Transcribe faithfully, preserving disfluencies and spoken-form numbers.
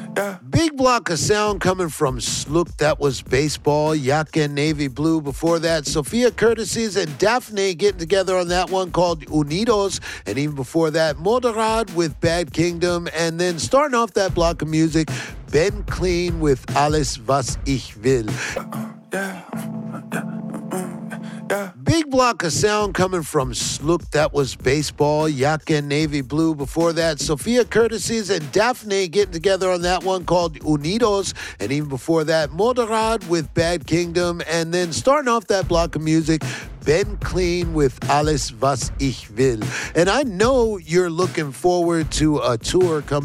Big block of sound coming from Slook, that was Baseball, Yaka and Navy Blue. Before that, Sophia Courtesies and Daphne getting together on that one called Unidos. And even before that, Moderad with Bad Kingdom. And then starting off that block of music, Ben Clean with Alles was ich will. Big block of sound coming from Slook, that was Baseball, Yaka and Navy Blue. Before that, Sophia Courtesies and Daphne getting together on that one called Unidos. And even before that, Moderad with Bad Kingdom. And then starting off that block of music, Ben Clean with Alles was ich will. And I know you're looking forward to a tour coming